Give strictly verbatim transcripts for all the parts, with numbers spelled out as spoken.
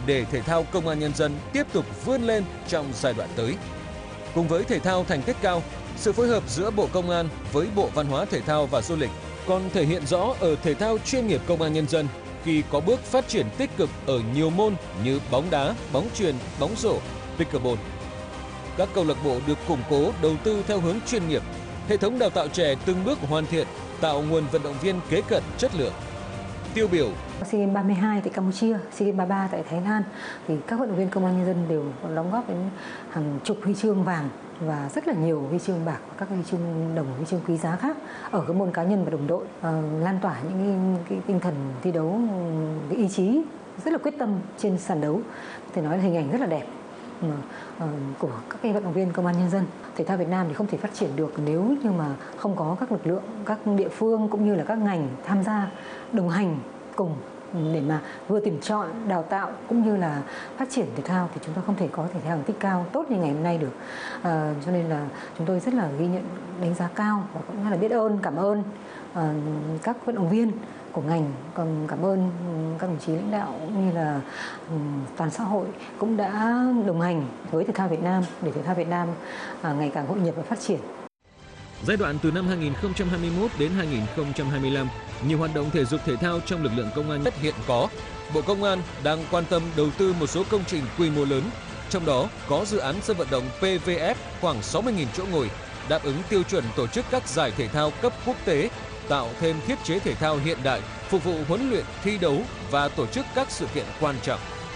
để thể thao công an nhân dân tiếp tục vươn lên trong giai đoạn tới. Cùng với thể thao thành tích cao, sự phối hợp giữa Bộ Công an với Bộ Văn hóa Thể thao và Du lịch còn thể hiện rõ ở thể thao chuyên nghiệp công an nhân dân khi có bước phát triển tích cực ở nhiều môn như bóng đá, bóng chuyền, bóng rổ, pickleball. Các câu lạc bộ được củng cố đầu tư theo hướng chuyên nghiệp, hệ thống đào tạo trẻ từng bước hoàn thiện, tạo nguồn vận động viên kế cận chất lượng. Tiêu biểu SEA Games ba mươi hai tại Campuchia, SEA Games ba mươi ba tại Thái Lan thì các vận động viên công an nhân dân đều đóng góp đến hàng chục huy chương vàng và rất là nhiều huy chương bạc và các huy chương đồng, huy chương quý giá khác ở các môn cá nhân và đồng đội, à, lan tỏa những cái, cái tinh thần thi đấu, cái ý chí rất là quyết tâm trên sàn đấu. Có thể nói là hình ảnh rất là đẹp của các cái vận động viên công an nhân dân. Thể thao Việt Nam thì không thể phát triển được nếu như mà không có các lực lượng, các địa phương cũng như là các ngành tham gia đồng hành cùng để mà vừa tuyển chọn, đào tạo cũng như là phát triển thể thao thì chúng ta không thể có thể thao thành tích cao tốt như ngày hôm nay được. À, cho nên là chúng tôi rất là ghi nhận, đánh giá cao và cũng là biết ơn, cảm ơn à, các vận động viên của ngành, còn cảm ơn các đồng chí lãnh đạo cũng như là toàn xã hội cũng đã đồng hành với thể thao Việt Nam để thể thao Việt Nam ngày càng hội nhập và phát triển. Giai đoạn từ năm hai nghìn không trăm hai mươi mốt đến hai nghìn không trăm hai mươi lăm, nhiều hoạt động thể dục thể thao trong lực lượng công an nhất hiện có. Bộ Công an đang quan tâm đầu tư một số công trình quy mô lớn, trong đó có dự án sân vận động pê vê ép khoảng sáu mươi nghìn chỗ ngồi, đáp ứng tiêu chuẩn tổ chức các giải thể thao cấp quốc tế, tạo thêm thiết chế thể thao hiện đại, phục vụ huấn luyện, thi đấu và tổ chức các sự kiện quan trọng.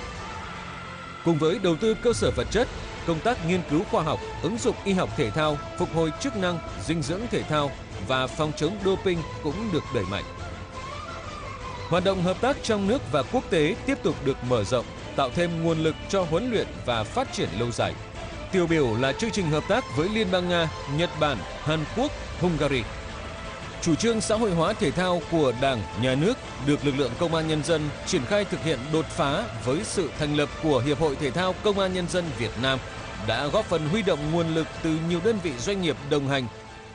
Cùng với đầu tư cơ sở vật chất, công tác nghiên cứu khoa học, ứng dụng y học thể thao, phục hồi chức năng, dinh dưỡng thể thao và phòng chống doping cũng được đẩy mạnh. Hoạt động hợp tác trong nước và quốc tế tiếp tục được mở rộng, tạo thêm nguồn lực cho huấn luyện và phát triển lâu dài. Tiêu biểu là chương trình hợp tác với Liên bang Nga, Nhật Bản, Hàn Quốc, Hungary. Chủ trương xã hội hóa thể thao của Đảng, Nhà nước được lực lượng công an nhân dân triển khai thực hiện đột phá với sự thành lập của Hiệp hội Thể thao Công an Nhân dân Việt Nam đã góp phần huy động nguồn lực từ nhiều đơn vị doanh nghiệp đồng hành.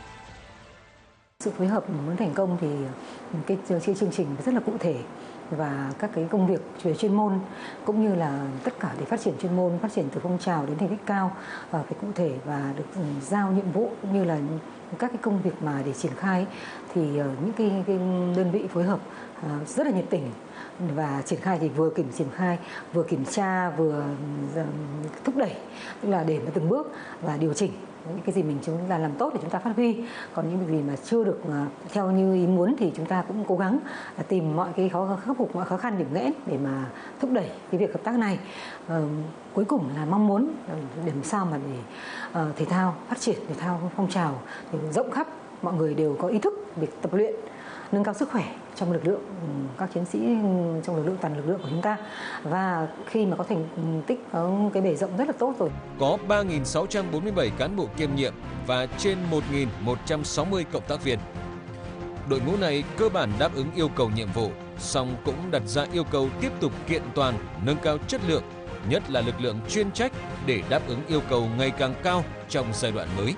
Sự phối hợp muốn thành công thì cái chương trình rất là cụ thể và các cái công việc về chuyên môn cũng như là tất cả để phát triển chuyên môn, phát triển từ phong trào đến thành tích cao và phải cụ thể và được giao nhiệm vụ cũng như là các cái công việc mà để triển khai thì những cái, cái đơn vị phối hợp rất là nhiệt tình và triển khai thì vừa kiểm triển khai vừa kiểm tra vừa thúc đẩy, tức là để mà từng bước và điều chỉnh những cái gì mình chúng là làm tốt để chúng ta phát huy, còn những việc gì mà chưa được theo như ý muốn thì chúng ta cũng cố gắng tìm mọi cái khó khắc phục mọi khó khăn điểm nghẽn để mà thúc đẩy cái việc hợp tác này. Uh, cuối cùng là mong muốn để làm sao mà để uh, thể thao phát triển, thể thao phong trào thì rộng khắp, mọi người đều có ý thức việc tập luyện, nâng cao sức khỏe trong lực lượng, các chiến sĩ trong lực lượng, toàn lực lượng của chúng ta, và khi mà có thành tích có cái bề rộng rất là tốt rồi. Có ba nghìn sáu trăm bốn mươi bảy cán bộ kiêm nhiệm và trên một nghìn một trăm sáu mươi cộng tác viên. Đội ngũ này cơ bản đáp ứng yêu cầu nhiệm vụ, song cũng đặt ra yêu cầu tiếp tục kiện toàn, nâng cao chất lượng, nhất là lực lượng chuyên trách để đáp ứng yêu cầu ngày càng cao trong giai đoạn mới.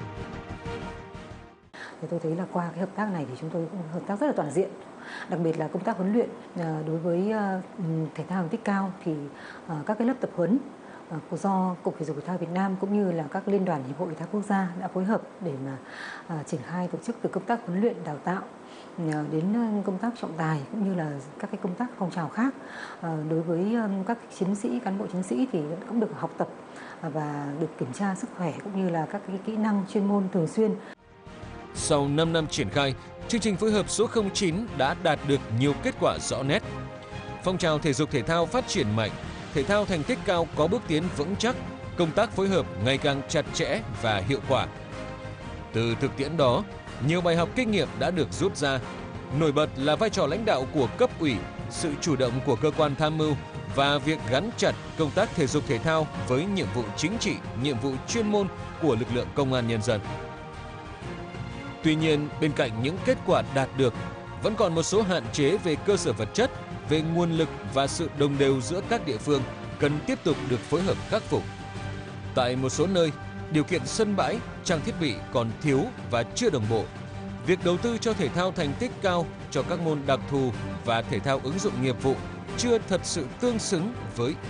Thì tôi thấy là qua cái hợp tác này thì chúng tôi cũng hợp tác rất là toàn diện, đặc biệt là công tác huấn luyện đối với thể thao thành tích cao thì các cái lớp tập huấn do Cục Thể dục Thể thao Việt Nam cũng như là các liên đoàn hiệp hội thể thao quốc gia đã phối hợp để mà triển khai tổ chức từ công tác huấn luyện đào tạo đến công tác trọng tài cũng như là các cái công tác phong trào khác. Đối với các chiến sĩ, cán bộ chiến sĩ thì cũng được học tập và được kiểm tra sức khỏe cũng như là các cái kỹ năng chuyên môn thường xuyên. Sau năm năm triển khai, chương trình phối hợp số không chín đã đạt được nhiều kết quả rõ nét. Phong trào thể dục thể thao phát triển mạnh, thể thao thành tích cao có bước tiến vững chắc, công tác phối hợp ngày càng chặt chẽ và hiệu quả. Từ thực tiễn đó, nhiều bài học kinh nghiệm đã được rút ra. Nổi bật là vai trò lãnh đạo của cấp ủy, sự chủ động của cơ quan tham mưu và việc gắn chặt công tác thể dục thể thao với nhiệm vụ chính trị, nhiệm vụ chuyên môn của lực lượng công an nhân dân. Tuy nhiên, bên cạnh những kết quả đạt được, vẫn còn một số hạn chế về cơ sở vật chất, về nguồn lực và sự đồng đều giữa các địa phương cần tiếp tục được phối hợp khắc phục. Tại một số nơi, điều kiện sân bãi, trang thiết bị còn thiếu và chưa đồng bộ. Việc đầu tư cho thể thao thành tích cao, cho các môn đặc thù và thể thao ứng dụng nghiệp vụ chưa thật sự tương xứng với